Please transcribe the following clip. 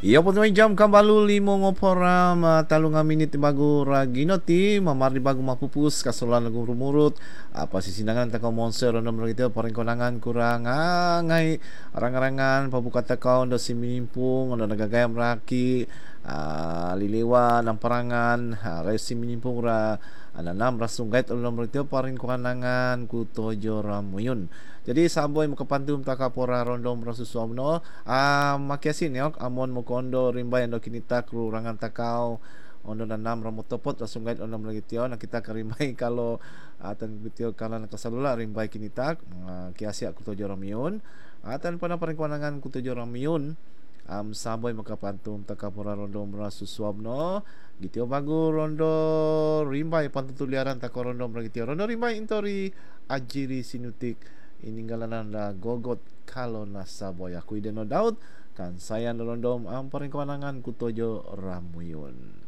Iya po may jam kambalu limo ngoporam talunga minit bago raginoti mamar di bago mapupus kasulan lagu rumurut apa sisinangan takau monster ono merito paring konangan kurang ngai arang-arangan pabuka takau ndo siminimpung ndo nagagayam raki liliwa ng parangan resi minimpung ra ananam rasungait ono merito paring konangan kutojo ramuyun. Jadi samboy mo kapantum takapora rondom rasusuamno makiasin yok amon mo kondo rimbay ando kinita krurangan takau ondo nanam ramo topot langsung gait ondo lagi tio na kita karimay kalau atan bitio kala nakasalula rimbay kinitak kiasi aku tojo ramiun atan pana paring kuanangan ku tojo ramiun samboy makapantum takapora rondo rasusuamno gitio bagu rondo rimbay pantutuliaran takau rondo lagi tio rondo rimbay intori ajiri sinutik ininggalan na gogot kalau nasaboy aku ideno Daud kan saya nolondom ang paring kemenangan kutojo ramuyun.